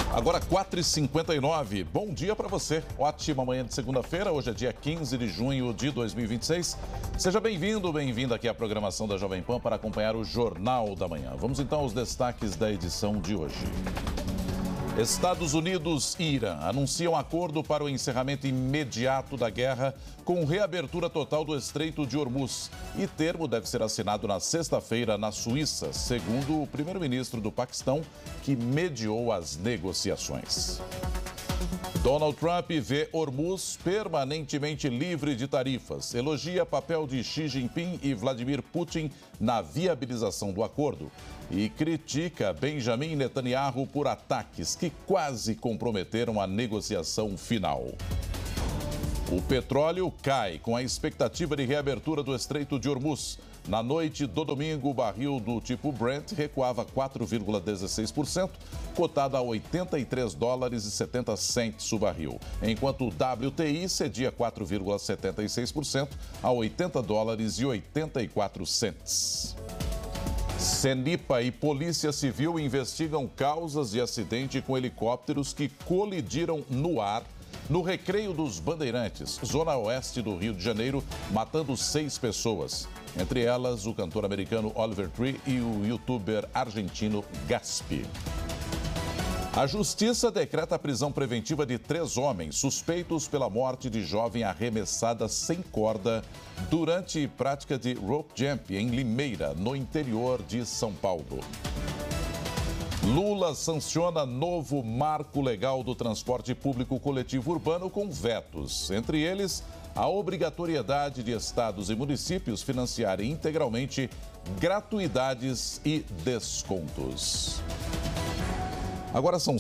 Agora 4h59, bom dia para você. Ótima manhã de segunda-feira, hoje é dia 15 de junho de 2026. Seja bem-vindo, bem-vinda aqui à programação da Jovem Pan para acompanhar o Jornal da Manhã. Vamos então aos destaques da edição de hoje. Estados Unidos e Irã anunciam acordo para o encerramento imediato da guerra com reabertura total do Estreito de Hormuz. E termo deve ser assinado na sexta-feira na Suíça, segundo o primeiro-ministro do Paquistão, que mediou as negociações. Donald Trump vê Hormuz permanentemente livre de tarifas, elogia papel de Xi Jinping e Vladimir Putin na viabilização do acordo e critica Benjamin Netanyahu por ataques que quase comprometeram a negociação final. O petróleo cai com a expectativa de reabertura do Estreito de Hormuz. Na noite do domingo, o barril do tipo Brent recuava 4,16%, cotado a $83,70 o barril, enquanto o WTI cedia 4,76% a $80,84. CENIPA e Polícia Civil investigam causas de acidente com helicópteros que colidiram no ar no Recreio dos Bandeirantes, zona oeste do Rio de Janeiro, matando 6 pessoas. Entre elas, o cantor americano Oliver Tree e o youtuber argentino Gaspi. A Justiça decreta a prisão preventiva de 3 homens suspeitos pela morte de jovem arremessada sem corda durante prática de rope jump em Limeira, no interior de São Paulo. Lula sanciona novo marco legal do transporte público coletivo urbano com vetos, entre eles a obrigatoriedade de estados e municípios financiarem integralmente gratuidades e descontos. Agora são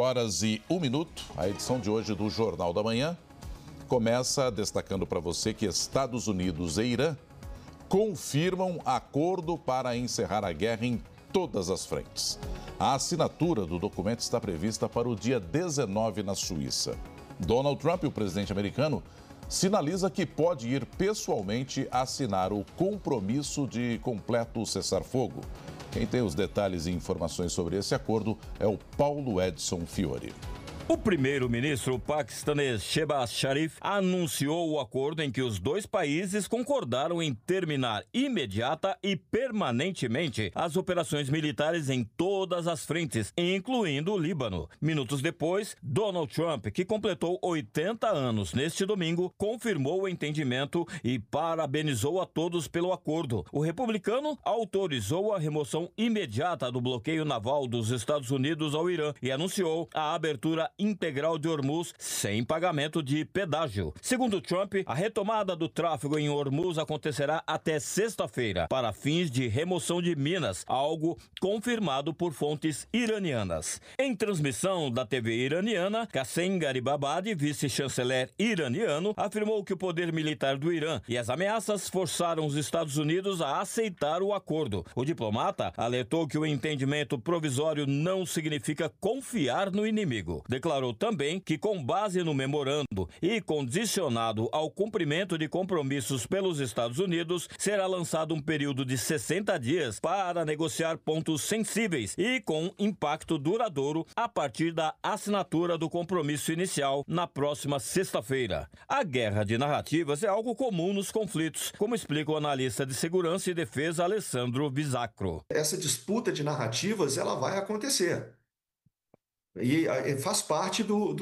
5h01. A edição de hoje do Jornal da Manhã começa destacando para você que Estados Unidos e Irã confirmam acordo para encerrar a guerra em todas as frentes. A assinatura do documento está prevista para o dia 19 na Suíça. Donald Trump, o presidente americano, sinaliza que pode ir pessoalmente assinar o compromisso de completo cessar-fogo. Quem tem os detalhes e informações sobre esse acordo é o Paulo Edson Fiore. O primeiro-ministro paquistanês Shehbaz Sharif anunciou o acordo em que os dois países concordaram em terminar imediata e permanentemente as operações militares em todas as frentes, incluindo o Líbano. Minutos depois, Donald Trump, que completou 80 anos neste domingo, confirmou o entendimento e parabenizou a todos pelo acordo. O republicano autorizou a remoção imediata do bloqueio naval dos Estados Unidos ao Irã e anunciou a abertura integral de Hormuz sem pagamento de pedágio. Segundo Trump, a retomada do tráfego em Hormuz acontecerá até sexta-feira para fins de remoção de minas, algo confirmado por fontes iranianas. Em transmissão da TV iraniana, Qassem Garibabadi, vice-chanceler iraniano, afirmou que o poder militar do Irã e as ameaças forçaram os Estados Unidos a aceitar o acordo. O diplomata alertou que o entendimento provisório não significa confiar no inimigo. Declarou também que, com base no memorando e condicionado ao cumprimento de compromissos pelos Estados Unidos, será lançado um período de 60 dias para negociar pontos sensíveis e com impacto duradouro a partir da assinatura do compromisso inicial na próxima sexta-feira. A guerra de narrativas é algo comum nos conflitos, como explica o analista de segurança e defesa Alessandro Bisacro. Essa disputa de narrativas ela vai acontecer. E faz parte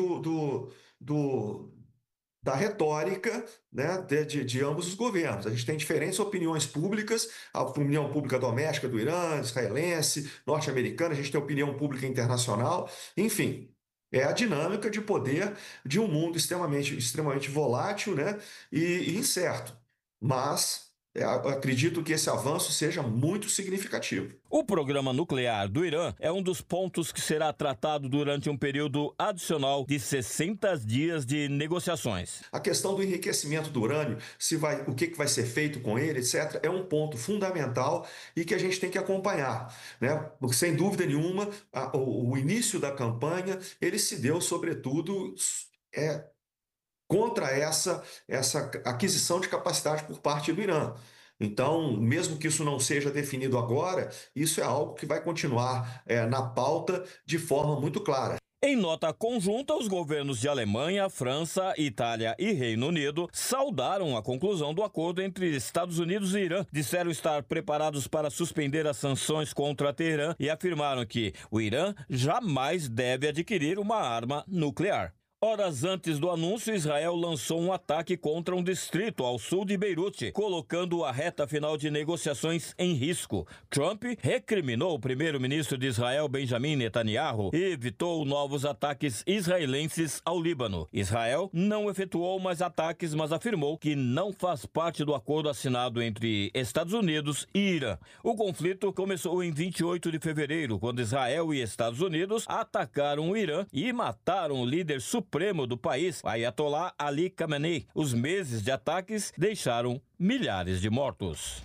da retórica, né, de ambos os governos. A gente tem diferentes opiniões públicas, a opinião pública doméstica do Irã, israelense, norte-americana, a gente tem opinião pública internacional, enfim. É a dinâmica de poder de um mundo extremamente volátil, né, e incerto. Mas eu acredito que esse avanço seja muito significativo. O programa nuclear do Irã é um dos pontos que será tratado durante um período adicional de 60 dias de negociações. A questão do enriquecimento do urânio, o que vai ser feito com ele, etc., é um ponto fundamental e que a gente tem que acompanhar, né? Porque, sem dúvida nenhuma, o início da campanha ele se deu, sobretudo, contra essa aquisição de capacidade por parte do Irã. Então, mesmo que isso não seja definido agora, isso é algo que vai continuar na pauta de forma muito clara. Em nota conjunta, os governos de Alemanha, França, Itália e Reino Unido saudaram a conclusão do acordo entre Estados Unidos e Irã. Disseram estar preparados para suspender as sanções contra Teherã e afirmaram que o Irã jamais deve adquirir uma arma nuclear. Horas antes do anúncio, Israel lançou um ataque contra um distrito ao sul de Beirute, colocando a reta final de negociações em risco. Trump recriminou o primeiro-ministro de Israel, Benjamin Netanyahu, e evitou novos ataques israelenses ao Líbano. Israel não efetuou mais ataques, mas afirmou que não faz parte do acordo assinado entre Estados Unidos e Irã. O conflito começou em 28 de fevereiro, quando Israel e Estados Unidos atacaram o Irã e mataram o líder supremo do país, Ayatollah Ali Khamenei. Os meses de ataques deixaram milhares de mortos.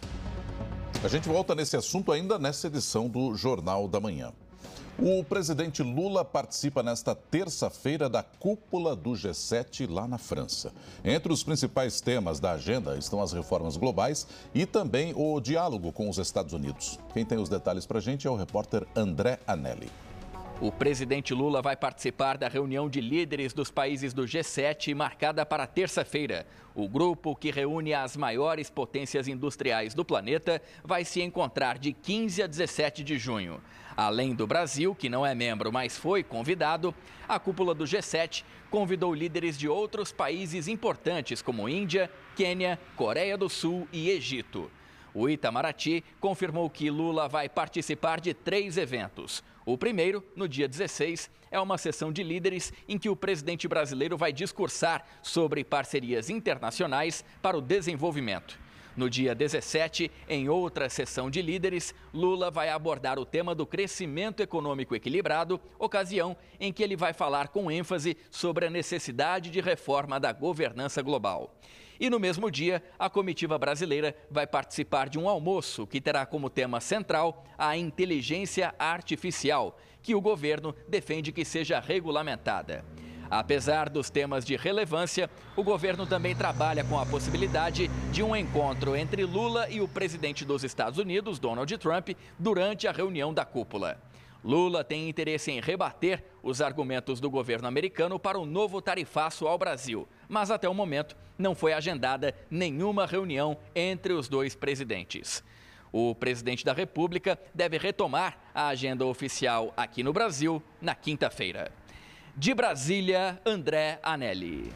A gente volta nesse assunto ainda nessa edição do Jornal da Manhã. O presidente Lula participa nesta terça-feira da cúpula do G7 lá na França. Entre os principais temas da agenda estão as reformas globais e também o diálogo com os Estados Unidos. Quem tem os detalhes para a gente é o repórter André Anelli. O presidente Lula vai participar da reunião de líderes dos países do G7, marcada para terça-feira. O grupo, que reúne as maiores potências industriais do planeta, vai se encontrar de 15 a 17 de junho. Além do Brasil, que não é membro, mas foi convidado, a cúpula do G7 convidou líderes de outros países importantes, como Índia, Quênia, Coreia do Sul e Egito. O Itamaraty confirmou que Lula vai participar de 3 eventos. O primeiro, no dia 16, é uma sessão de líderes em que o presidente brasileiro vai discursar sobre parcerias internacionais para o desenvolvimento. No dia 17, em outra sessão de líderes, Lula vai abordar o tema do crescimento econômico equilibrado, ocasião em que ele vai falar com ênfase sobre a necessidade de reforma da governança global. E no mesmo dia, a comitiva brasileira vai participar de um almoço que terá como tema central a inteligência artificial, que o governo defende que seja regulamentada. Apesar dos temas de relevância, o governo também trabalha com a possibilidade de um encontro entre Lula e o presidente dos Estados Unidos, Donald Trump, durante a reunião da cúpula. Lula tem interesse em rebater os argumentos do governo americano para o novo tarifaço ao Brasil, mas até o momento não foi agendada nenhuma reunião entre os dois presidentes. O presidente da República deve retomar a agenda oficial aqui no Brasil na quinta-feira. De Brasília, André Anelli.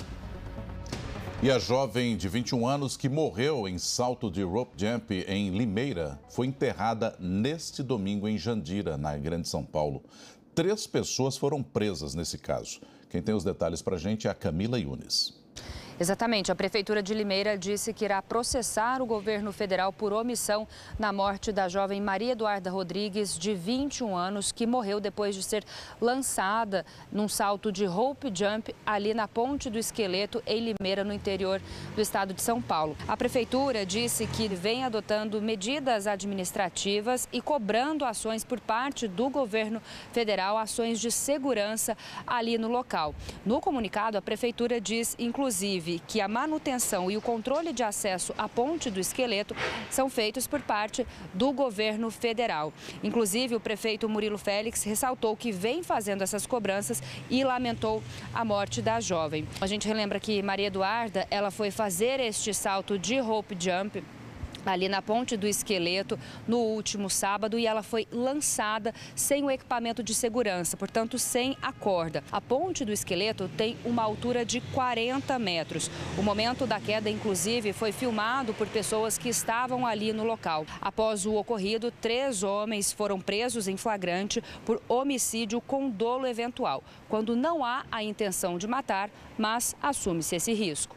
E a jovem de 21 anos que morreu em salto de rope jump em Limeira foi enterrada neste domingo em Jandira, na Grande São Paulo. 3 pessoas foram presas nesse caso. Quem tem os detalhes para a gente é a Camila Yunes. Exatamente. A Prefeitura de Limeira disse que irá processar o governo federal por omissão na morte da jovem Maria Eduarda Rodrigues, de 21 anos, que morreu depois de ser lançada num salto de rope jump ali na Ponte do Esqueleto, em Limeira, no interior do estado de São Paulo. A Prefeitura disse que vem adotando medidas administrativas e cobrando ações por parte do governo federal, ações de segurança ali no local. No comunicado, a Prefeitura diz, inclusive, que a manutenção e o controle de acesso à Ponte do Esqueleto são feitos por parte do governo federal. Inclusive, o prefeito Murilo Félix ressaltou que vem fazendo essas cobranças e lamentou a morte da jovem. A gente relembra que Maria Eduarda, ela foi fazer este salto de rope jump ali na Ponte do Esqueleto no último sábado e ela foi lançada sem o equipamento de segurança, portanto sem a corda. A Ponte do Esqueleto tem uma altura de 40 metros. O momento da queda, inclusive, foi filmado por pessoas que estavam ali no local. Após o ocorrido, 3 homens foram presos em flagrante por homicídio com dolo eventual, quando não há a intenção de matar, mas assume-se esse risco.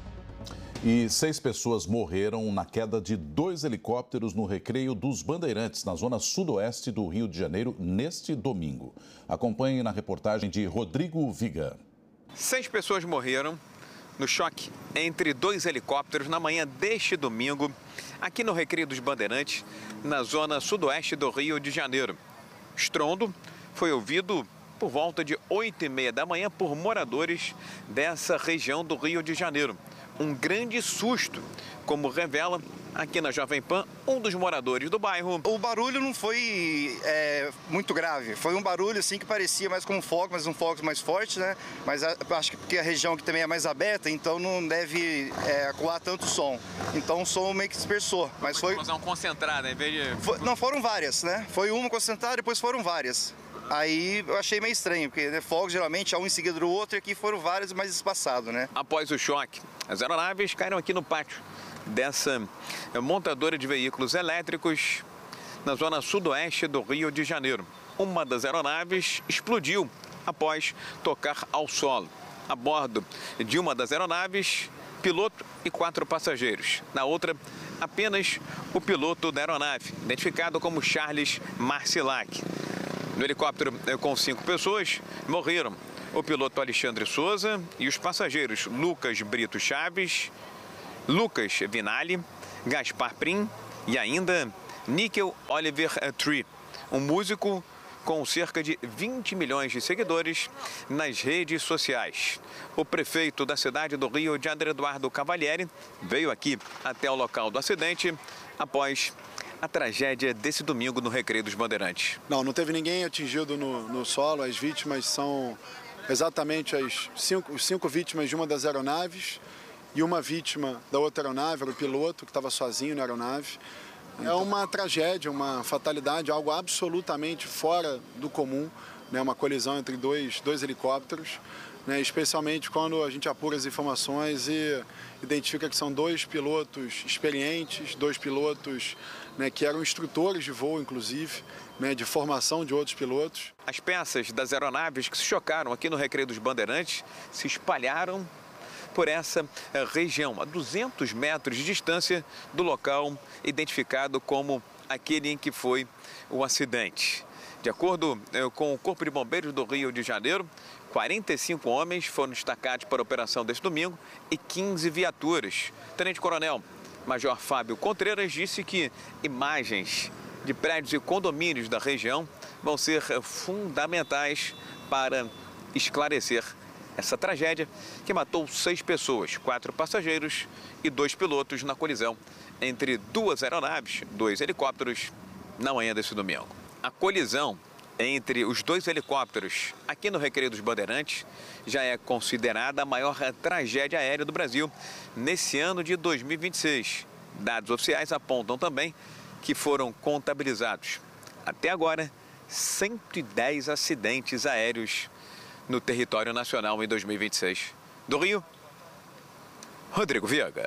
E 6 pessoas morreram na queda de 2 helicópteros no Recreio dos Bandeirantes, na zona sudoeste do Rio de Janeiro, neste domingo. Acompanhe na reportagem de Rodrigo Viga. 6 pessoas morreram no choque entre 2 helicópteros na manhã deste domingo, aqui no Recreio dos Bandeirantes, na zona sudoeste do Rio de Janeiro. O estrondo foi ouvido por volta de 8h30 da manhã por moradores dessa região do Rio de Janeiro. um grande susto, como revela aqui na Jovem Pan um dos moradores do bairro. O barulho não foi muito grave, foi um barulho assim que parecia mais como fogo, mas um fogo mais forte, né? Mas acho que porque a região aqui também é mais aberta, então não deve ecoar tanto som. Então o som meio que dispersou. Mas foi uma explosão concentrada, em vez de... Não, foram várias, né? Foi uma concentrada, depois foram várias. Aí eu achei meio estranho, porque fogos geralmente é um em seguida do outro, e aqui foram vários mais espaçados, né? Após o choque, as aeronaves caíram aqui no pátio dessa montadora de veículos elétricos na zona sudoeste do Rio de Janeiro. Uma das aeronaves explodiu após tocar ao solo. A bordo de uma das aeronaves, piloto e 4 passageiros. Na outra, apenas o piloto da aeronave, identificado como Charles Marcilac. No helicóptero com 5 pessoas, morreram o piloto Alexandre Souza e os passageiros Lucas Brito Chaves, Lucas Vinali, Gaspar Prim e ainda Nickel Oliver Tree, um músico com cerca de 20 milhões de seguidores nas redes sociais. O prefeito da cidade do Rio de Janeiro, Eduardo Cavalieri, veio aqui até o local do acidente após a tragédia desse domingo no Recreio dos Bandeirantes. Não teve ninguém atingido no solo. As vítimas são exatamente os 5 vítimas de uma das aeronaves e uma vítima da outra aeronave, era o piloto que estava sozinho na aeronave. É uma tragédia, uma fatalidade, algo absolutamente fora do comum, né? Uma colisão entre dois helicópteros, né? Especialmente quando a gente apura as informações e identifica que são 2 pilotos experientes, 2 pilotos, né, que eram instrutores de voo, inclusive, né, de formação de outros pilotos. As peças das aeronaves que se chocaram aqui no Recreio dos Bandeirantes se espalharam por essa região, a 200 metros de distância do local identificado como aquele em que foi o acidente. De acordo com o Corpo de Bombeiros do Rio de Janeiro, 45 homens foram destacados para a operação deste domingo e 15 viaturas. Tenente-Coronel Major Fábio Contreiras disse que imagens de prédios e condomínios da região vão ser fundamentais para esclarecer essa tragédia que matou 6 pessoas, 4 passageiros e 2 pilotos na colisão entre 2 aeronaves, 2 helicópteros na manhã desse domingo. A colisão entre os 2 helicópteros aqui no Recreio dos Bandeirantes já é considerada a maior tragédia aérea do Brasil nesse ano de 2026. Dados oficiais apontam também que foram contabilizados até agora 110 acidentes aéreos no território nacional em 2026. Do Rio, Rodrigo Viega.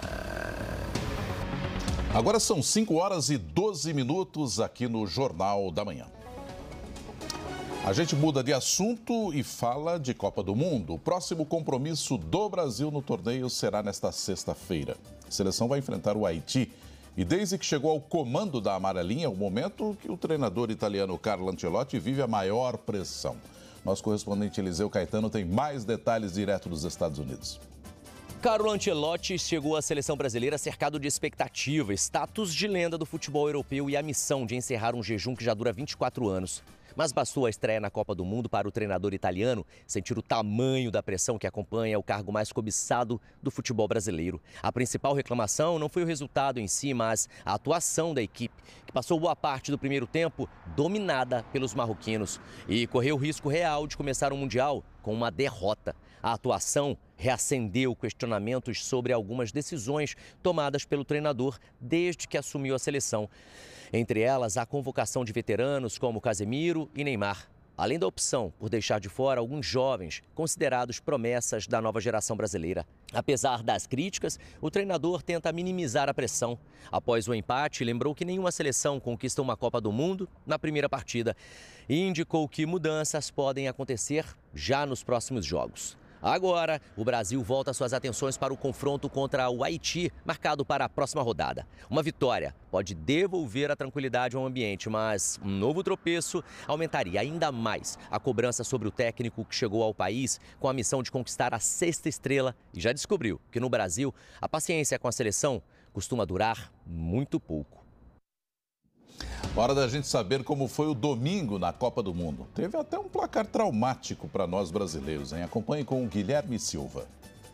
Agora são 5h12 aqui no Jornal da Manhã. A gente muda de assunto e fala de Copa do Mundo. O próximo compromisso do Brasil no torneio será nesta sexta-feira. A seleção vai enfrentar o Haiti. E desde que chegou ao comando da amarelinha, é o momento que o treinador italiano Carlo Ancelotti vive a maior pressão. Nosso correspondente Eliseu Caetano tem mais detalhes direto dos Estados Unidos. Carlo Ancelotti chegou à seleção brasileira cercado de expectativa, status de lenda do futebol europeu e a missão de encerrar um jejum que já dura 24 anos. Mas bastou a estreia na Copa do Mundo para o treinador italiano sentir o tamanho da pressão que acompanha o cargo mais cobiçado do futebol brasileiro. A principal reclamação não foi o resultado em si, mas a atuação da equipe, que passou boa parte do primeiro tempo dominada pelos marroquinos e correu o risco real de começar o Mundial com uma derrota. A atuação reacendeu questionamentos sobre algumas decisões tomadas pelo treinador desde que assumiu a seleção. Entre elas, a convocação de veteranos como Casemiro e Neymar, além da opção por deixar de fora alguns jovens considerados promessas da nova geração brasileira. Apesar das críticas, o treinador tenta minimizar a pressão. Após o empate, lembrou que nenhuma seleção conquista uma Copa do Mundo na primeira partida e indicou que mudanças podem acontecer já nos próximos jogos. Agora, o Brasil volta suas atenções para o confronto contra o Haiti, marcado para a próxima rodada. Uma vitória pode devolver a tranquilidade ao ambiente, mas um novo tropeço aumentaria ainda mais a cobrança sobre o técnico que chegou ao país com a missão de conquistar a 6ª estrela e já descobriu que no Brasil a paciência com a seleção costuma durar muito pouco. Hora da gente saber como foi o domingo na Copa do Mundo. Teve até um placar traumático para nós brasileiros, hein? Acompanhe com o Guilherme Silva.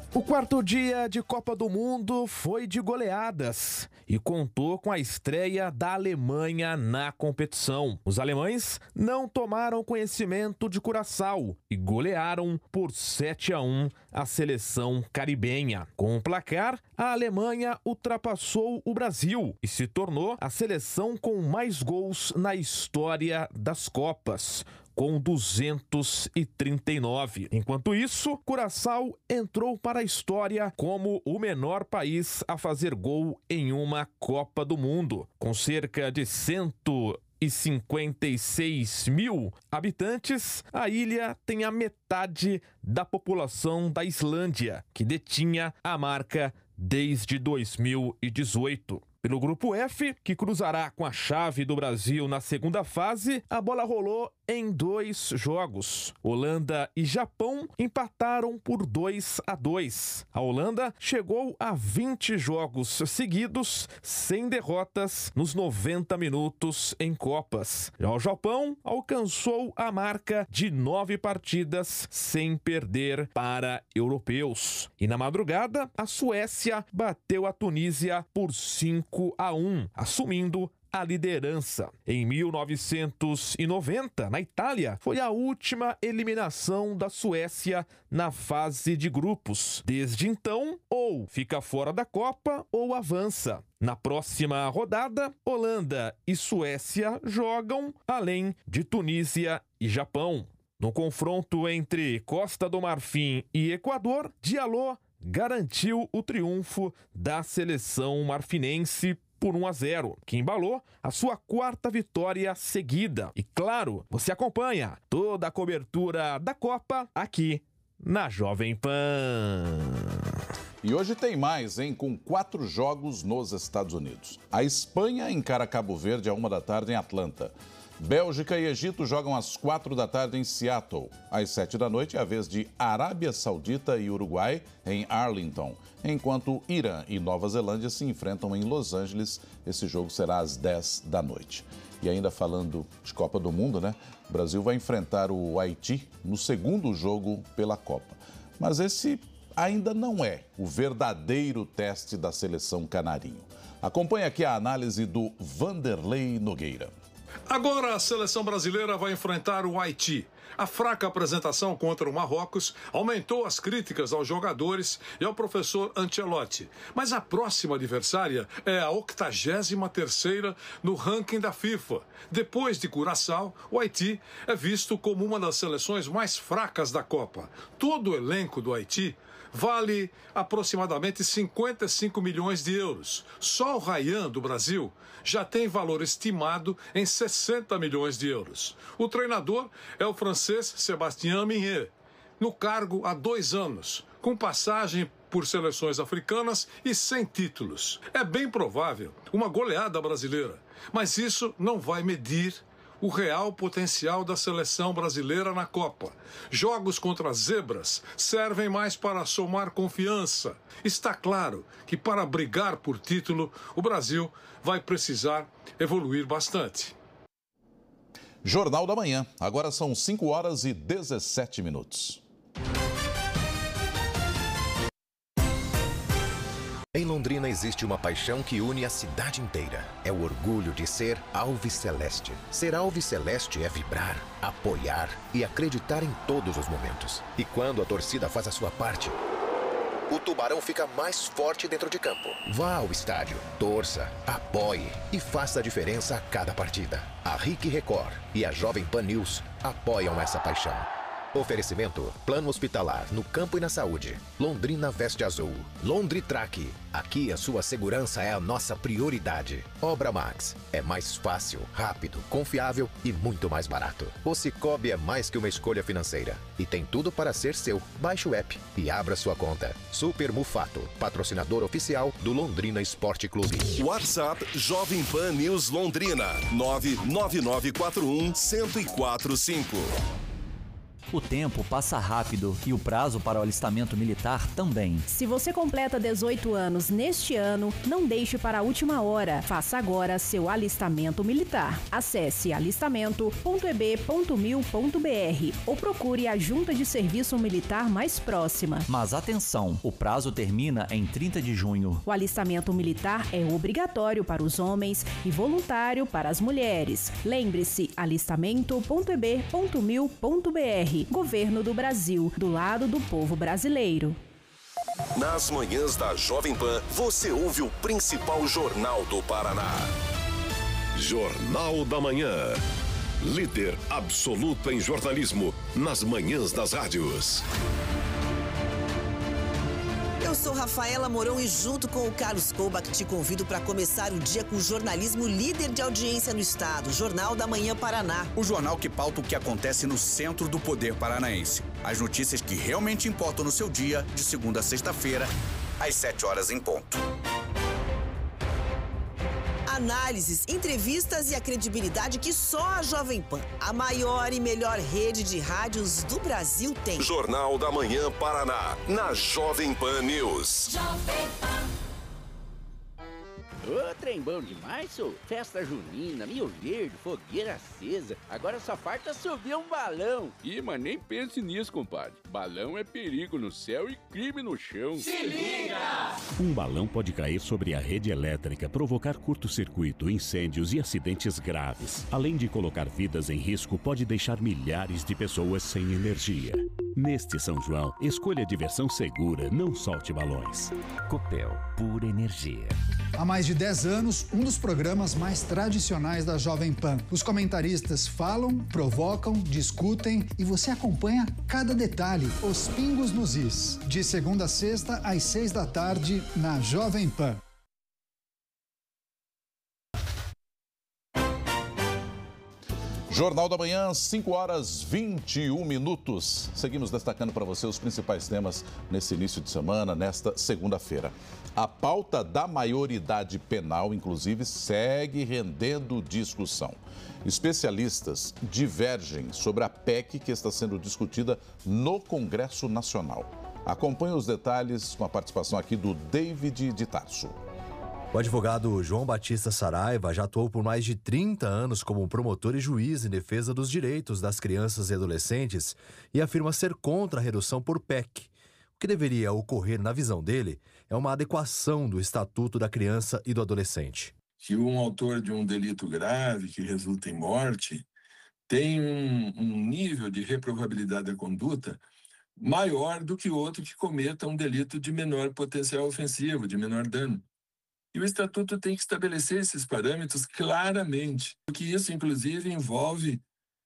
O quarto dia de Copa do Mundo foi de goleadas e contou com a estreia da Alemanha na competição. Os alemães não tomaram conhecimento de Curaçao e golearam por 7-1 a seleção caribenha. Com o placar, a Alemanha ultrapassou o Brasil e se tornou a seleção com mais gols na história das Copas, com 239. Enquanto isso, Curaçao entrou para a história como o menor país a fazer gol em uma Copa do Mundo. Com cerca de 156 mil habitantes, a ilha tem a metade da população da Islândia, que detinha a marca desde 2018. Pelo grupo F, que cruzará com a chave do Brasil na segunda fase, a bola rolou em 2 jogos. Holanda e Japão empataram por 2-2. A Holanda chegou a 20 jogos seguidos, sem derrotas nos 90 minutos em Copas. Já o Japão alcançou a marca de 9 partidas sem perder para europeus. E na madrugada, a Suécia bateu a Tunísia por 5-1, assumindo a liderança. Em 1990, na Itália, foi a última eliminação da Suécia na fase de grupos. Desde então, ou fica fora da Copa ou avança. Na próxima rodada, Holanda e Suécia jogam, além de Tunísia e Japão. No confronto entre Costa do Marfim e Equador, Diallo garantiu o triunfo da seleção marfinense por 1-0, que embalou a sua 4ª vitória seguida. E claro, você acompanha toda a cobertura da Copa aqui na Jovem Pan. E hoje tem mais, hein? Com 4 jogos nos Estados Unidos. A Espanha encara Cabo Verde à 1 da tarde em Atlanta. Bélgica e Egito jogam às 4 da tarde em Seattle. Às 7 da noite é a vez de Arábia Saudita e Uruguai em Arlington, enquanto Irã e Nova Zelândia se enfrentam em Los Angeles. Esse jogo será às 10 da noite. E ainda falando de Copa do Mundo, né? O Brasil vai enfrentar o Haiti no segundo jogo pela Copa. Mas esse ainda não é o verdadeiro teste da seleção canarinho. Acompanhe aqui a análise do Vanderlei Nogueira. Agora a seleção brasileira vai enfrentar o Haiti. A fraca apresentação contra o Marrocos aumentou as críticas aos jogadores e ao professor Ancelotti. Mas a próxima adversária é a 83ª no ranking da FIFA. Depois de Curaçao, o Haiti é visto como uma das seleções mais fracas da Copa. Todo o elenco do Haiti vale aproximadamente 55 milhões de euros. Só o Ryan do Brasil já tem valor estimado em 60 milhões de euros. O treinador é o francês Sébastien Minnier, no cargo há 2 anos, com passagem por seleções africanas e sem títulos. É bem provável uma goleada brasileira, mas isso não vai medir o real potencial da seleção brasileira na Copa. Jogos contra zebras servem mais para somar confiança. Está claro que para brigar por título, o Brasil vai precisar evoluir bastante. Jornal da Manhã. Agora são 5h17. Em Londrina existe uma paixão que une a cidade inteira. É o orgulho de ser alviceleste. Ser alviceleste é vibrar, apoiar e acreditar em todos os momentos. E quando a torcida faz a sua parte, o Tubarão fica mais forte dentro de campo. Vá ao estádio, torça, apoie e faça a diferença a cada partida. A RIC Record e a Jovem Pan News apoiam essa paixão. Oferecimento: Plano Hospitalar no Campo e na Saúde. Londrina veste azul. Londritrack. Aqui a sua segurança é a nossa prioridade. Obra Max. É mais fácil, rápido, confiável e muito mais barato. O Cicobi é mais que uma escolha financeira e tem tudo para ser seu. Baixe o app e abra sua conta. Super Mufato, patrocinador oficial do Londrina Esporte Clube. WhatsApp Jovem Pan News Londrina 99941-1045. O tempo passa rápido e o prazo para o alistamento militar também. Se você completa 18 anos neste ano, não deixe para a última hora. Faça agora seu alistamento militar. Acesse alistamento.eb.mil.br ou procure a Junta de Serviço Militar mais próxima. Mas atenção, o prazo termina em 30 de junho. O alistamento militar é obrigatório para os homens e voluntário para as mulheres. Lembre-se, alistamento.eb.mil.br. Governo do Brasil, do lado do povo brasileiro. Nas manhãs da Jovem Pan, você ouve o principal jornal do Paraná. Jornal da Manhã. Líder absoluto em jornalismo nas manhãs das rádios. Eu sou Rafaela Mourão e junto com o Carlos Koubach te convido para começar o dia com o jornalismo líder de audiência no estado, Jornal da Manhã Paraná. O jornal que pauta o que acontece no centro do poder paranaense. As notícias que realmente importam no seu dia, de segunda a sexta-feira, às 7 horas em ponto. Análises, entrevistas e a credibilidade que só a Jovem Pan, a maior e melhor rede de rádios do Brasil, tem. Jornal da Manhã Paraná, na Jovem Pan News. Ô, trem bom demais, sou. Festa junina, Milho Verde, fogueira acesa. Agora só falta subir um balão. Ih, mas nem pense nisso, compadre. Balão é perigo no céu e crime no chão. Se liga! Um balão pode cair sobre a rede elétrica, provocar curto-circuito, incêndios e acidentes graves. Além de colocar vidas em risco, pode deixar milhares de pessoas sem energia. Neste São João, escolha diversão segura, não solte balões. Copel, pura energia. Há mais de 10 anos, um dos programas mais tradicionais da Jovem Pan. Os comentaristas falam, provocam, discutem e você acompanha cada detalhe. Os pingos nos is. De segunda a sexta, às 6 da tarde, na Jovem Pan. Jornal da Manhã, 5 horas 21 minutos. Seguimos destacando para você os principais temas nesse início de semana, nesta segunda-feira. A pauta da maioridade penal, inclusive, segue rendendo discussão. Especialistas divergem sobre a PEC que está sendo discutida no Congresso Nacional. Acompanhe os detalhes com a participação aqui do David de Tarso. O advogado João Batista Saraiva já atuou por mais de 30 anos como promotor e juiz em defesa dos direitos das crianças e adolescentes e afirma ser contra a redução por PEC. O que deveria ocorrer, na visão dele, é uma adequação do Estatuto da Criança e do Adolescente. Que um autor de um delito grave que resulta em morte tem um nível de reprovabilidade da conduta maior do que outro que cometa um delito de menor potencial ofensivo, de menor dano. E o Estatuto tem que estabelecer esses parâmetros claramente, porque isso, inclusive, envolve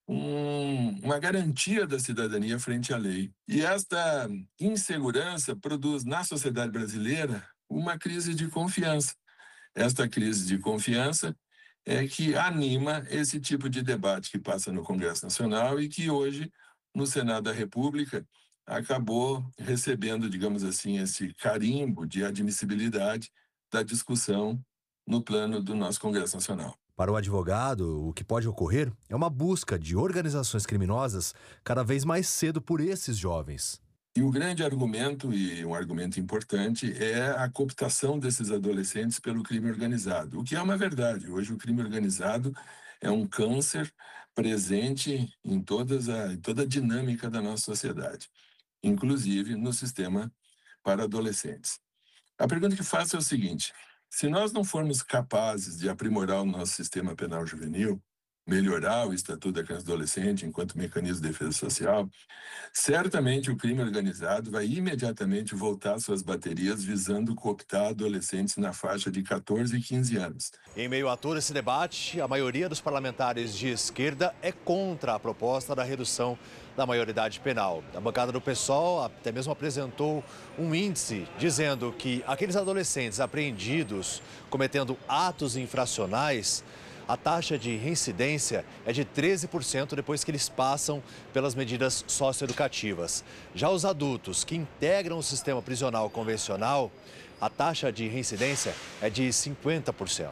uma garantia da cidadania frente à lei. E esta insegurança produz, na sociedade brasileira, uma crise de confiança. Esta crise de confiança é que anima esse tipo de debate que passa no Congresso Nacional e que hoje, no Senado da República, acabou recebendo, digamos assim, esse carimbo de admissibilidade da discussão no plano do nosso Congresso Nacional. Para o advogado, o que pode ocorrer é uma busca de organizações criminosas cada vez mais cedo por esses jovens. E o grande argumento, e um argumento importante, é a cooptação desses adolescentes pelo crime organizado, o que é uma verdade. Hoje o crime organizado é um câncer presente em toda a dinâmica da nossa sociedade, inclusive no sistema para adolescentes. A pergunta que faço é o seguinte: se nós não formos capazes de aprimorar o nosso sistema penal juvenil, melhorar o Estatuto da Criança e do Adolescente enquanto mecanismo de defesa social, certamente o crime organizado vai imediatamente voltar suas baterias visando cooptar adolescentes na faixa de 14 e 15 anos. Em meio a todo esse debate, a maioria dos parlamentares de esquerda é contra a proposta da redução da maioridade penal. A bancada do PSOL até mesmo apresentou um índice dizendo que aqueles adolescentes apreendidos cometendo atos infracionais, a taxa de reincidência é de 13% depois que eles passam pelas medidas socioeducativas. Já os adultos que integram o sistema prisional convencional, a taxa de reincidência é de 50%.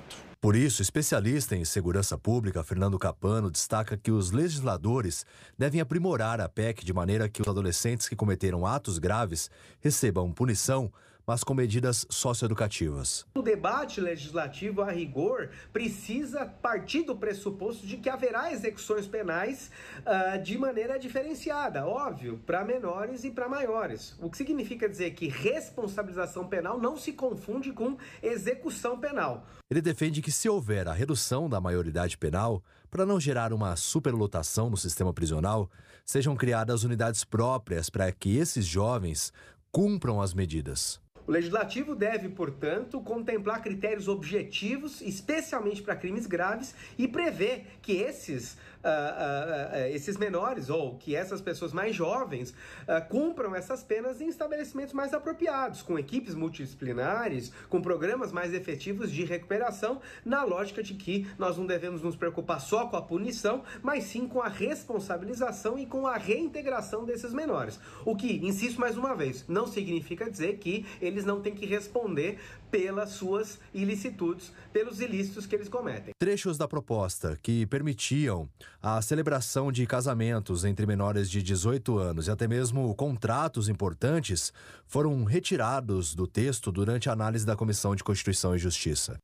Por isso, especialista em segurança pública, Fernando Capano, destaca que os legisladores devem aprimorar a PEC de maneira que os adolescentes que cometeram atos graves recebam punição, mas com medidas socioeducativas. O debate legislativo, a rigor, precisa partir do pressuposto de que haverá execuções penais de maneira diferenciada, óbvio, para menores e para maiores. O que significa dizer que responsabilização penal não se confunde com execução penal. Ele defende que, se houver a redução da maioridade penal, para não gerar uma superlotação no sistema prisional, sejam criadas unidades próprias para que esses jovens cumpram as medidas. O Legislativo deve, portanto, contemplar critérios objetivos, especialmente para crimes graves, e prever que esses menores ou que essas pessoas mais jovens cumpram essas penas em estabelecimentos mais apropriados, com equipes multidisciplinares, com programas mais efetivos de recuperação, na lógica de que nós não devemos nos preocupar só com a punição, mas sim com a responsabilização e com a reintegração desses menores. O que, insisto mais uma vez, não significa dizer que eles não têm que responder pelas suas ilicitudes, pelos ilícitos que eles cometem. Trechos da proposta que permitiam a celebração de casamentos entre menores de 18 anos e até mesmo contratos importantes foram retirados do texto durante a análise da Comissão de Constituição e Justiça.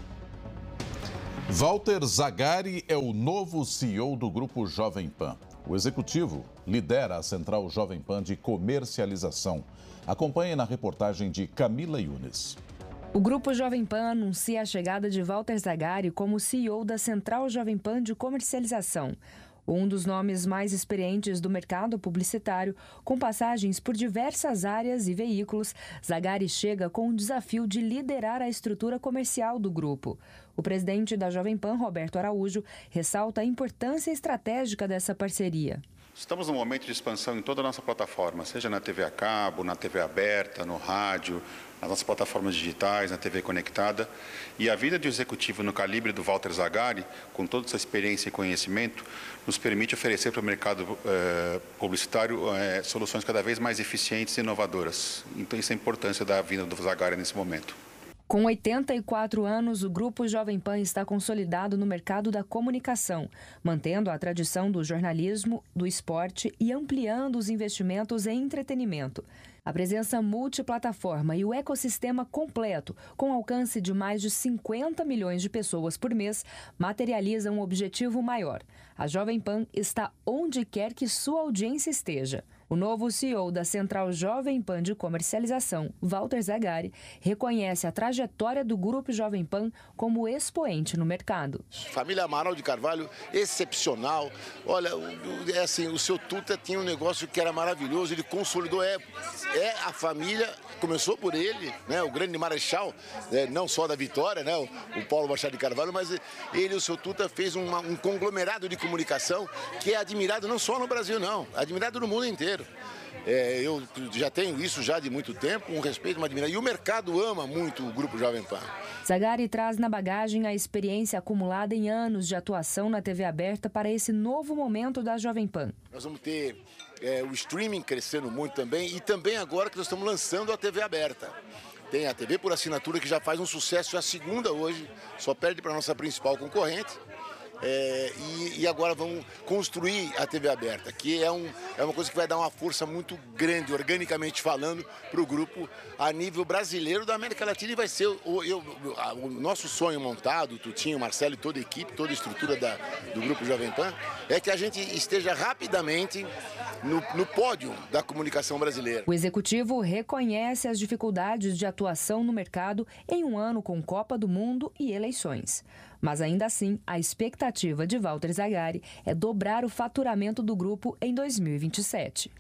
Walter Zagari é o novo CEO do Grupo Jovem Pan. O executivo lidera a Central Jovem Pan de Comercialização. Acompanhe na reportagem de Camila Yunes. O Grupo Jovem Pan anuncia a chegada de Walter Zagari como CEO da Central Jovem Pan de Comercialização. Um dos nomes mais experientes do mercado publicitário, com passagens por diversas áreas e veículos, Zagari chega com o desafio de liderar a estrutura comercial do grupo. O presidente da Jovem Pan, Roberto Araújo, ressalta a importância estratégica dessa parceria. Estamos num momento de expansão em toda a nossa plataforma, seja na TV a cabo, na TV aberta, no rádio, nas nossas plataformas digitais, na TV conectada. E a vida de executivo no calibre do Walter Zagari, com toda essa experiência e conhecimento, nos permite oferecer para o mercado publicitário soluções cada vez mais eficientes e inovadoras. Então, isso é a importância da vinda do Zagari nesse momento. Com 84 anos, o Grupo Jovem Pan está consolidado no mercado da comunicação, mantendo a tradição do jornalismo, do esporte e ampliando os investimentos em entretenimento. A presença multiplataforma e o ecossistema completo, com alcance de mais de 50 milhões de pessoas por mês, materializam um objetivo maior. A Jovem Pan está onde quer que sua audiência esteja. O novo CEO da Central Jovem Pan de Comercialização, Walter Zagari, reconhece a trajetória do Grupo Jovem Pan como expoente no mercado. Família Amaral de Carvalho, excepcional. Olha, o seu Tuta tinha um negócio que era maravilhoso, ele consolidou, a família, começou por ele, né, o grande marechal, não só da Vitória, né, o Paulo Machado de Carvalho, mas ele, o seu Tuta, fez um conglomerado de comunicação que é admirado não só no Brasil, não, admirado no mundo inteiro. Eu já tenho isso já de muito tempo, um respeito, uma admiração. E o mercado ama muito o Grupo Jovem Pan. Zagari traz na bagagem a experiência acumulada em anos de atuação na TV aberta para esse novo momento da Jovem Pan. Nós vamos ter o streaming crescendo muito também e também agora que nós estamos lançando a TV aberta. Tem a TV por assinatura que já faz um sucesso, é a segunda hoje, só perde para a nossa principal concorrente. E agora vamos construir a TV aberta, que é uma coisa que vai dar uma força muito grande, organicamente falando, para o grupo a nível brasileiro da América Latina. E vai ser o nosso sonho montado, o Tutinho, o Marcelo e toda a equipe, toda a estrutura do Grupo Jovem Pan, é que a gente esteja rapidamente no pódio da comunicação brasileira. O executivo reconhece as dificuldades de atuação no mercado em um ano com Copa do Mundo e eleições. Mas ainda assim, a expectativa de Walter Zagari é dobrar o faturamento do grupo em 2027.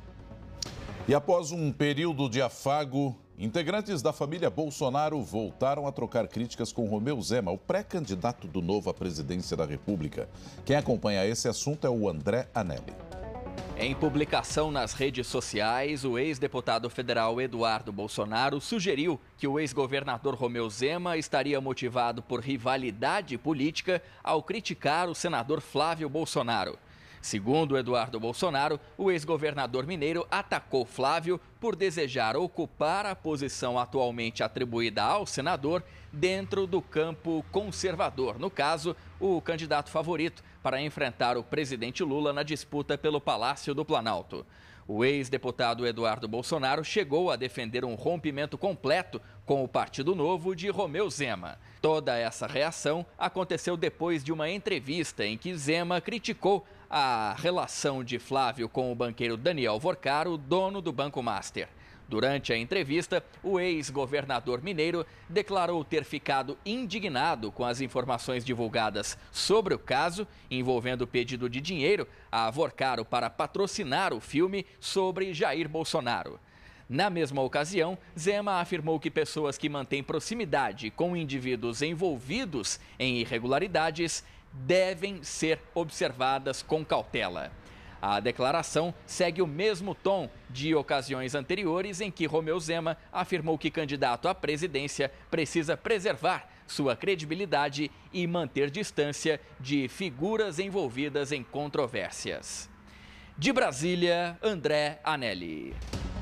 E após um período de afago, integrantes da família Bolsonaro voltaram a trocar críticas com Romeu Zema, o pré-candidato do Novo à presidência da República. Quem acompanha esse assunto é o André Anelli. Em publicação nas redes sociais, o ex-deputado federal Eduardo Bolsonaro sugeriu que o ex-governador Romeu Zema estaria motivado por rivalidade política ao criticar o senador Flávio Bolsonaro. Segundo Eduardo Bolsonaro, o ex-governador mineiro atacou Flávio por desejar ocupar a posição atualmente atribuída ao senador dentro do campo conservador, no caso, o candidato favorito para enfrentar o presidente Lula na disputa pelo Palácio do Planalto. O ex-deputado Eduardo Bolsonaro chegou a defender um rompimento completo com o Partido Novo de Romeu Zema. Toda essa reação aconteceu depois de uma entrevista em que Zema criticou a relação de Flávio com o banqueiro Daniel Vorcaro, dono do Banco Master. Durante a entrevista, o ex-governador mineiro declarou ter ficado indignado com as informações divulgadas sobre o caso envolvendo o pedido de dinheiro a Vorcaro para patrocinar o filme sobre Jair Bolsonaro. Na mesma ocasião, Zema afirmou que pessoas que mantêm proximidade com indivíduos envolvidos em irregularidades devem ser observadas com cautela. A declaração segue o mesmo tom de ocasiões anteriores em que Romeu Zema afirmou que candidato à presidência precisa preservar sua credibilidade e manter distância de figuras envolvidas em controvérsias. De Brasília, André Anelli.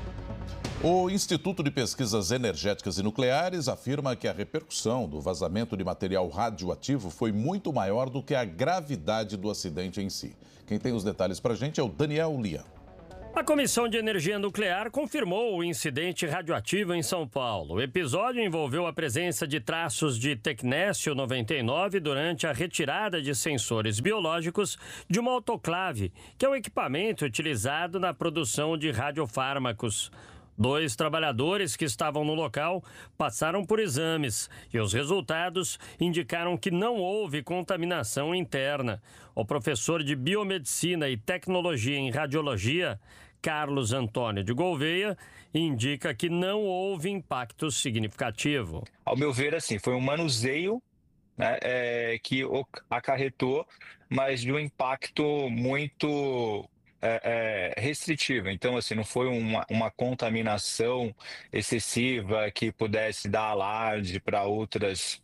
O Instituto de Pesquisas Energéticas e Nucleares afirma que a repercussão do vazamento de material radioativo foi muito maior do que a gravidade do acidente em si. Quem tem os detalhes para a gente é o Daniel Lia. A Comissão de Energia Nuclear confirmou o incidente radioativo em São Paulo. O episódio envolveu a presença de traços de tecnécio 99 durante a retirada de sensores biológicos de uma autoclave, que é um equipamento utilizado na produção de radiofármacos. 2 trabalhadores que estavam no local passaram por exames e os resultados indicaram que não houve contaminação interna. O professor de Biomedicina e Tecnologia em Radiologia, Carlos Antônio de Gouveia, indica que não houve impacto significativo. Ao meu ver, assim, foi um manuseio, né, que acarretou, mas de um impacto muito restritiva. Então, assim, não foi uma contaminação excessiva que pudesse dar alarde para outras,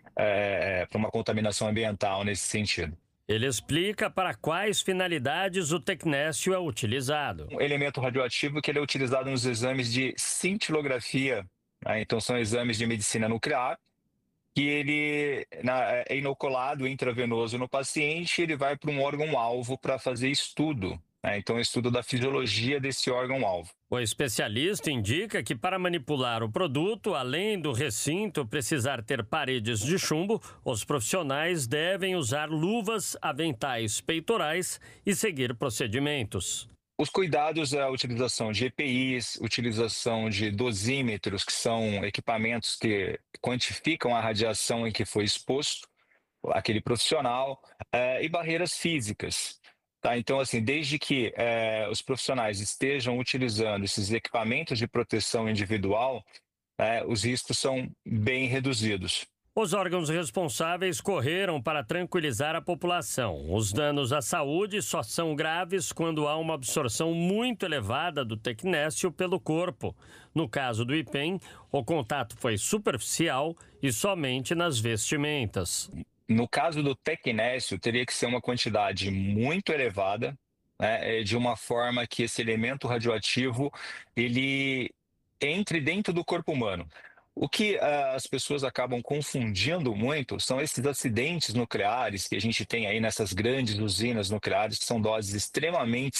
para uma contaminação ambiental nesse sentido. Ele explica para quais finalidades o tecnécio é utilizado. Um elemento radioativo que ele é utilizado nos exames de cintilografia, né? Então são exames de medicina nuclear, que ele é inoculado intravenoso no paciente, ele vai para um órgão-alvo para fazer estudo. Então, estudo da fisiologia desse órgão-alvo. O especialista indica que para manipular o produto, além do recinto precisar ter paredes de chumbo, os profissionais devem usar luvas, aventais peitorais e seguir procedimentos. Os cuidados é a utilização de EPIs, utilização de dosímetros, que são equipamentos que quantificam a radiação em que foi exposto aquele profissional, e barreiras físicas. Tá, então, assim, desde que os profissionais estejam utilizando esses equipamentos de proteção individual, os riscos são bem reduzidos. Os órgãos responsáveis correram para tranquilizar a população. Os danos à saúde só são graves quando há uma absorção muito elevada do tecnécio pelo corpo. No caso do IPEM, o contato foi superficial e somente nas vestimentas. No caso do tecnécio, teria que ser uma quantidade muito elevada, né, de uma forma que esse elemento radioativo ele entre dentro do corpo humano. O que as pessoas acabam confundindo muito são esses acidentes nucleares que a gente tem aí nessas grandes usinas nucleares, que são doses extremamente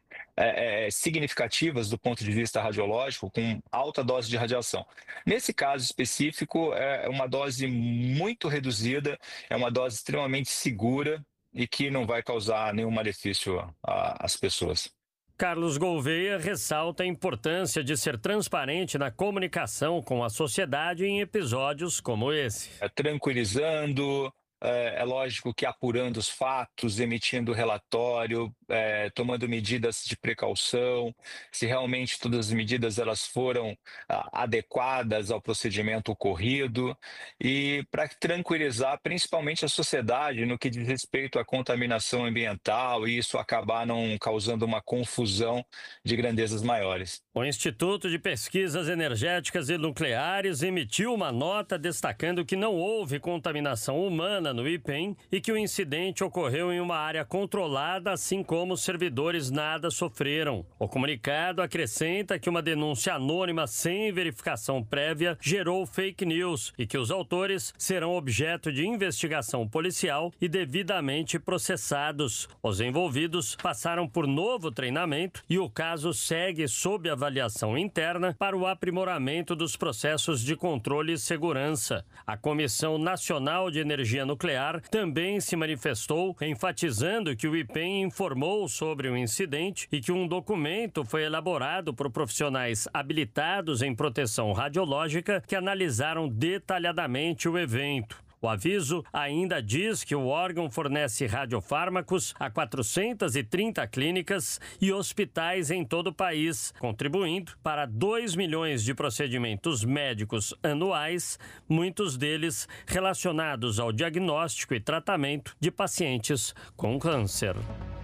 significativas do ponto de vista radiológico, com alta dose de radiação. Nesse caso específico, é uma dose muito reduzida, é uma dose extremamente segura e que não vai causar nenhum malefício às pessoas. Carlos Gouveia ressalta a importância de ser transparente na comunicação com a sociedade em episódios como esse. Tranquilizando, é lógico que apurando os fatos, emitindo relatório, tomando medidas de precaução, se realmente todas as medidas elas foram adequadas ao procedimento ocorrido e para tranquilizar principalmente a sociedade no que diz respeito à contaminação ambiental e isso acabar não causando uma confusão de grandezas maiores. O Instituto de Pesquisas Energéticas e Nucleares emitiu uma nota destacando que não houve contaminação humana no IPEM e que o incidente ocorreu em uma área controlada, assim como os servidores nada sofreram. O comunicado acrescenta que uma denúncia anônima sem verificação prévia gerou fake news e que os autores serão objeto de investigação policial e devidamente processados. Os envolvidos passaram por novo treinamento e o caso segue sob avaliação interna para o aprimoramento dos processos de controle e segurança. A Comissão Nacional de Energia Nuclear também se manifestou, enfatizando que o IPEM informou sobre o incidente e que um documento foi elaborado por profissionais habilitados em proteção radiológica que analisaram detalhadamente o evento. O aviso ainda diz que o órgão fornece radiofármacos a 430 clínicas e hospitais em todo o país, contribuindo para 2 milhões de procedimentos médicos anuais, muitos deles relacionados ao diagnóstico e tratamento de pacientes com câncer.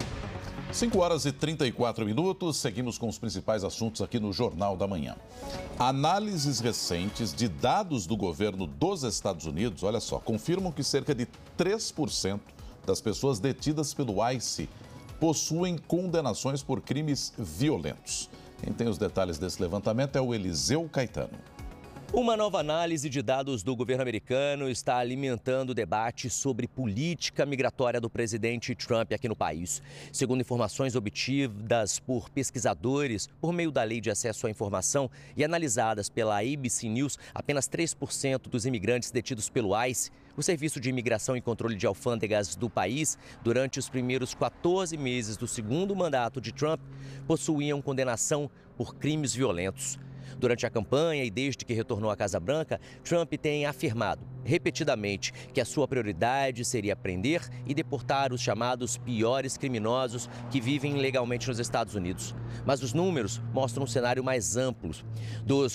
5 horas e 34 minutos, seguimos com os principais assuntos aqui no Jornal da Manhã. Análises recentes de dados do governo dos Estados Unidos, olha só, confirmam que cerca de 3% das pessoas detidas pelo ICE possuem condenações por crimes violentos. Quem tem os detalhes desse levantamento é o Eliseu Caetano. Uma nova análise de dados do governo americano está alimentando o debate sobre política migratória do presidente Trump aqui no país. Segundo informações obtidas por pesquisadores por meio da Lei de Acesso à Informação e analisadas pela ABC News, apenas 3% dos imigrantes detidos pelo ICE, o Serviço de Imigração e Controle de Alfândegas do país, durante os primeiros 14 meses do segundo mandato de Trump, possuíam condenação por crimes violentos. Durante a campanha e desde que retornou à Casa Branca, Trump tem afirmado repetidamente que a sua prioridade seria prender e deportar os chamados piores criminosos que vivem ilegalmente nos Estados Unidos. Mas os números mostram um cenário mais amplo. Dos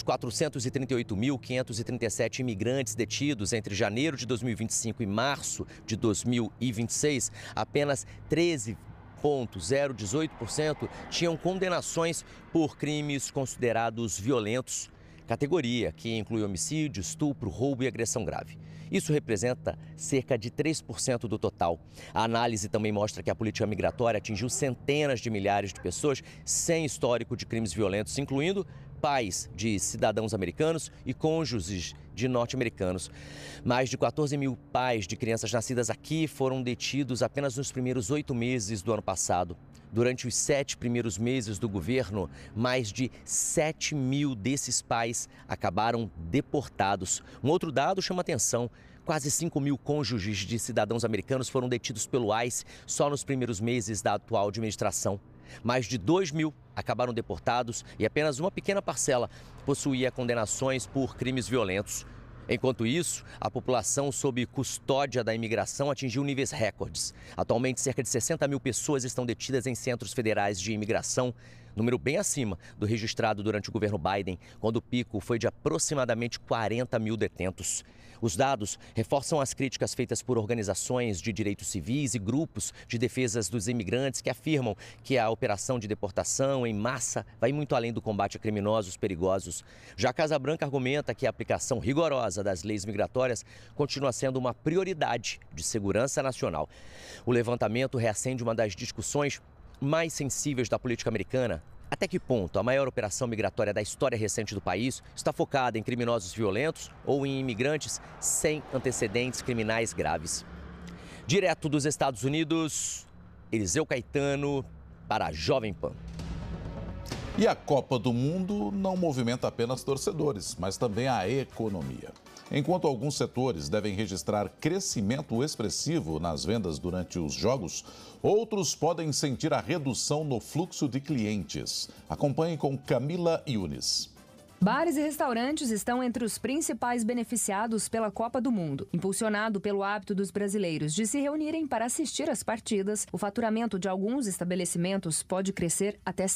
438.537 imigrantes detidos entre janeiro de 2025 e março de 2026, apenas 0,18% tinham condenações por crimes considerados violentos, categoria que inclui homicídio, estupro, roubo e agressão grave. Isso representa cerca de 3% do total. A análise também mostra que a política migratória atingiu centenas de milhares de pessoas sem histórico de crimes violentos, incluindo pais de cidadãos americanos e cônjuges de norte-americanos. Mais de 14 mil pais de crianças nascidas aqui foram detidos apenas nos primeiros 8 meses do ano passado. Durante os 7 primeiros meses do governo, mais de 7 mil desses pais acabaram deportados. Um outro dado chama atenção. Quase 5 mil cônjuges de cidadãos americanos foram detidos pelo ICE só nos primeiros meses da atual administração. Mais de 2 mil acabaram deportados e apenas uma pequena parcela possuía condenações por crimes violentos. Enquanto isso, a população sob custódia da imigração atingiu níveis recordes. Atualmente, cerca de 60 mil pessoas estão detidas em centros federais de imigração, número bem acima do registrado durante o governo Biden, quando o pico foi de aproximadamente 40 mil detentos. Os dados reforçam as críticas feitas por organizações de direitos civis e grupos de defesas dos imigrantes que afirmam que a operação de deportação em massa vai muito além do combate a criminosos perigosos. Já a Casa Branca argumenta que a aplicação rigorosa das leis migratórias continua sendo uma prioridade de segurança nacional. O levantamento reacende uma das discussões mais sensíveis da política americana. Até que ponto a maior operação migratória da história recente do país está focada em criminosos violentos ou em imigrantes sem antecedentes criminais graves? Direto dos Estados Unidos, Eliseu Caetano para a Jovem Pan. E a Copa do Mundo não movimenta apenas torcedores, mas também a economia. Enquanto alguns setores devem registrar crescimento expressivo nas vendas durante os jogos, outros podem sentir a redução no fluxo de clientes. Acompanhe com Camila Yunis. Bares e restaurantes estão entre os principais beneficiados pela Copa do Mundo. Impulsionado pelo hábito dos brasileiros de se reunirem para assistir às partidas, o faturamento de alguns estabelecimentos pode crescer até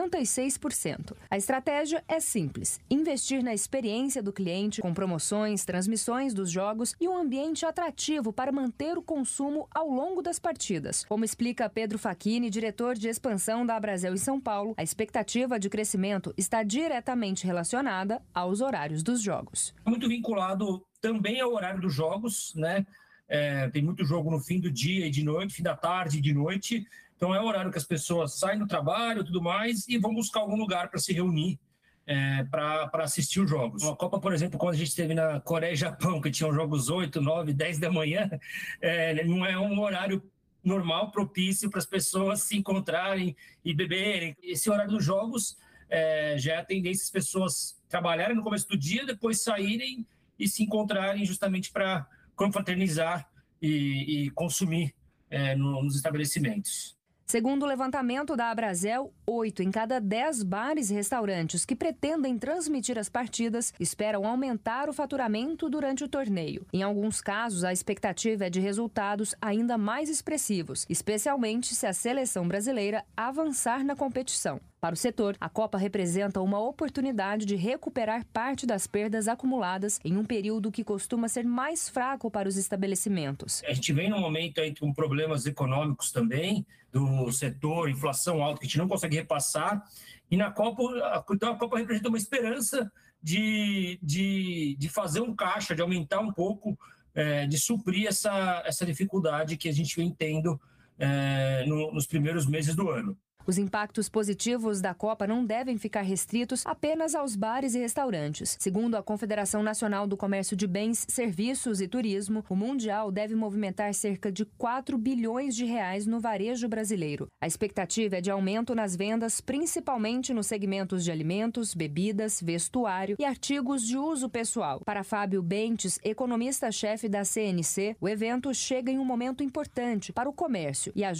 76%. A estratégia é simples: investir na experiência do cliente com promoções, transmissões dos jogos e um ambiente atrativo para manter o consumo ao longo das partidas. Como explica Pedro Facchini, diretor de expansão da Abrazel em São Paulo, a expectativa de crescimento está diretamente relacionada aos horários dos jogos. Muito vinculado também ao horário dos jogos, né? tem muito jogo no fim do dia e de noite, fim da tarde e de noite. Então é o horário que as pessoas saem do trabalho e tudo mais e vão buscar algum lugar para se reunir para assistir os jogos. Uma Copa, por exemplo, quando a gente esteve na Coreia e Japão, que tinham jogos 8, 9, 10 da manhã, não é um horário normal, propício para as pessoas se encontrarem e beberem. Esse horário dos jogos já é a tendência das pessoas trabalharem no começo do dia, depois saírem e se encontrarem justamente para confraternizar e consumir nos estabelecimentos. Segundo o levantamento da Abrazel, 8 em cada 10 bares e restaurantes que pretendem transmitir as partidas esperam aumentar o faturamento durante o torneio. Em alguns casos, a expectativa é de resultados ainda mais expressivos, especialmente se a seleção brasileira avançar na competição. Para o setor, a Copa representa uma oportunidade de recuperar parte das perdas acumuladas em um período que costuma ser mais fraco para os estabelecimentos. A gente vem num momento aí com problemas econômicos também, do setor, inflação alta que a gente não consegue repassar, e na Copa, então a Copa representa uma esperança de fazer um caixa, de aumentar um pouco, de suprir essa dificuldade que a gente vem tendo nos primeiros meses do ano. Os impactos positivos da Copa não devem ficar restritos apenas aos bares e restaurantes. Segundo a Confederação Nacional do Comércio de Bens, Serviços e Turismo, o Mundial deve movimentar cerca de 4 bilhões de reais no varejo brasileiro. A expectativa é de aumento nas vendas, principalmente nos segmentos de alimentos, bebidas, vestuário e artigos de uso pessoal. Para Fábio Bentes, economista-chefe da CNC, o evento chega em um momento importante para o comércio e ajuda